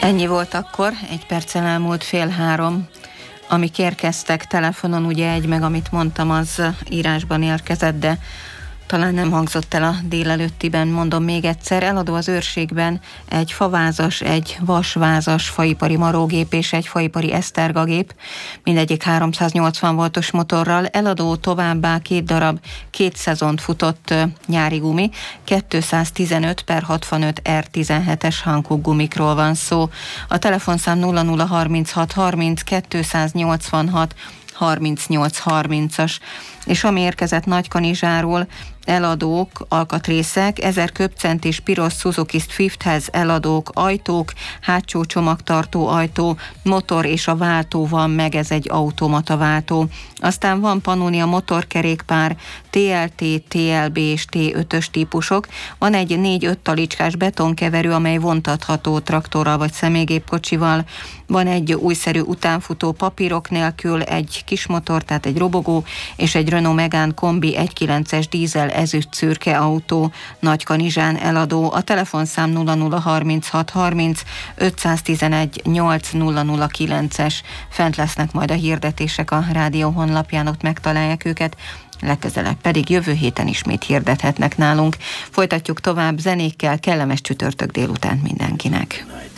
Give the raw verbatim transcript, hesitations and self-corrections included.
Ennyi volt akkor, egy perccel elmúlt fél három. Amik érkeztek telefonon, ugye egy, meg amit mondtam, az írásban érkezett, de talán nem hangzott el a délelőttiben, mondom még egyszer. Eladó az Őrségben egy favázas, egy vasvázas faipari marógép és egy faipari esztergagép, mindegyik háromszáznyolcvan voltos motorral. Eladó továbbá két darab, két szezont futott nyári gumi, kétszáztizenöt per hatvanöt er tizenhetes Hankook gumikról van szó. A telefonszám nulla nulla harminchat harminc kétszáznyolcvanhat harmincnyolc harmincas. És ami érkezett Nagykanizsáról, eladók, alkatrészek, ezer köbcentis piros Suzuki Swifthez eladók, ajtók, hátsó csomagtartó ajtó, motor és a váltó van meg, ez egy automata váltó. Aztán van Pannonia motorkerékpár, té el té, té el bé és té ötös típusok, van egy négy-öt talicskás betonkeverő, amely vontatható traktorral vagy személygépkocsival, van egy újszerű utánfutó papírok nélkül, egy kismotor, tehát egy robogó, és egy Renault Megane kombi egy kilences dízel ezüst szürke autó, Nagykanizsán eladó. A telefonszám nulla nulla harminchat harminc ötszáztizenegy nyolc nulla nulla kilences. Fent lesznek majd a hirdetések a rádió honlapján, ott megtalálják őket. Legközelebb pedig jövő héten ismét hirdethetnek nálunk. Folytatjuk tovább zenékkel, kellemes csütörtök délután mindenkinek.